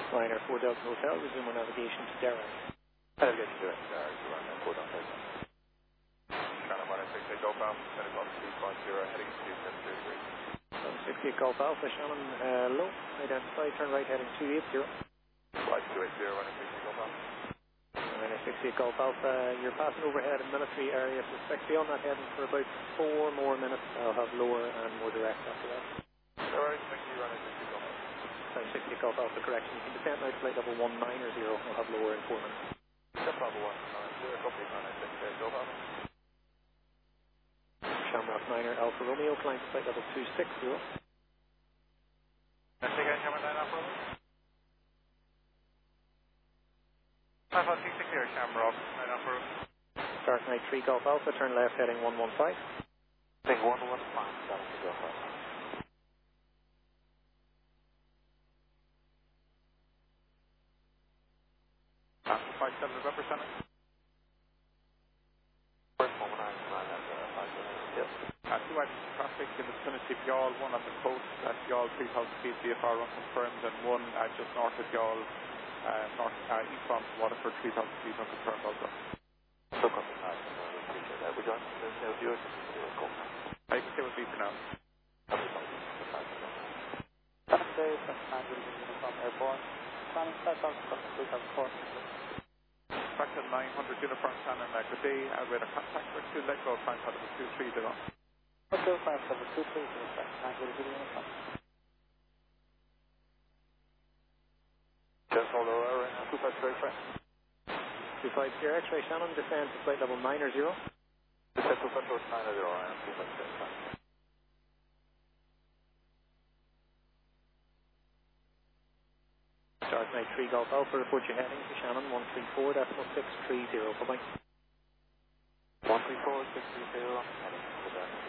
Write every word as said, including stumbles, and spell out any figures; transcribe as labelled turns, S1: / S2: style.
S1: Liner four Delta Hotel, resume our navigation to Derry.
S2: Navigation to Derry, you run four Delta Hotel. Shannon one six eight Golf Alpha, Medic Golf two five zero, heading two seven zero three.
S1: one six eight Golf Alpha, Shannon, uh, low, identify, turn right heading two eight zero.
S2: Flight two eight zero, one six eight Golf Alpha.
S1: one six eight Golf Alpha, you're passing overhead in military area, suspect be on that heading for about four more minutes. I'll have lower and more direct after that.
S2: Alright, thank you, running six eight Golf Alpha.
S1: one six eight Golf Alpha, correction. You can descend now to flight level one nine zero, I'll have lower in four minutes.
S2: Golf Alpha one nine zero, copy nine six eight Golf Alpha.
S1: Shamrock niner Alpha Romeo, climb to flight level two six zero.
S2: Next again, Shamrock nine Alpha Romeo. Alpha two six zero, Shamrock nine Alpha Romeo.
S1: Start night three Golf Alpha, turn left heading one one five.
S2: Thing one one five, Golf Alpha. five seven November Center. First moment I'm nine at five seven. Yes. Uh, two items of traffic in the vicinity of Yawl, one on the coast at Yawl three thousand feet, V F R unconfirmed, and one uh, just north of Yawl, uh, north, uh, eastbound to Waterford three thousand feet unconfirmed also. So copy. I appreciate that. We're going to no viewers. I can stay with me for now.
S1: Saturday, twenty-nine from Airborne. Planning five thousand three thousand four.
S2: Back to nine hundred uniform Shannon, uh, good day, uh, with a contact with two let go, find out of two three zero.
S1: Okay, five seven two three zero, nine hundred uniform.
S2: Just hold over, uh, two five zero, X-ray.
S1: two five zero, X-ray Shannon, descend to flight level nine zero.
S2: Descend to flight level nine zero, I am two five zero.
S1: Start night three Golf Alpha, report your heading to Shannon one three four decimal six three zero, bye bye.
S2: one three four six three zero, heading to Derry.